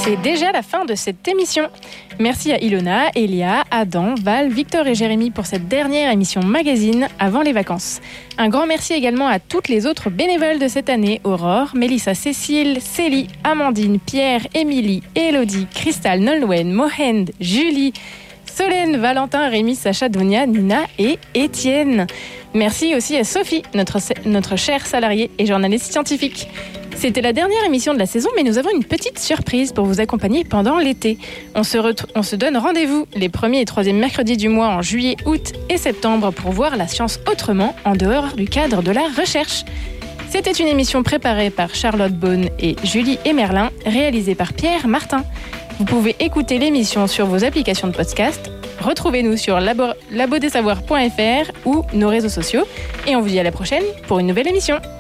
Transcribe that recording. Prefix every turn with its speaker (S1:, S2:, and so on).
S1: C'est déjà la fin de cette émission. Merci à Ilona, Elia, Adam, Val, Victor et Jérémy pour cette dernière émission magazine avant les vacances. Un grand merci également à toutes les autres bénévoles de cette année: Aurore, Mélissa, Cécile, Célie, Amandine, Pierre, Émilie, Élodie, Cristal, Nolwenn, Mohend, Julie, Solène, Valentin, Rémi, Sacha, Donia, Nina et Étienne. Merci aussi à Sophie, notre chère salariée et journaliste scientifique. C'était la dernière émission de la saison, mais nous avons une petite surprise pour vous accompagner pendant l'été. On se donne rendez-vous les 1er et 3e mercredis du mois en juillet, août et septembre pour voir la science autrement, en dehors du cadre de la recherche. C'était une émission préparée par Charlotte Beaune et Julie Emerlin, réalisée par Pierre Martin. Vous pouvez écouter l'émission sur vos applications de podcast. Retrouvez-nous sur labodesavoirs.fr ou nos réseaux sociaux. Et on vous dit à la prochaine pour une nouvelle émission.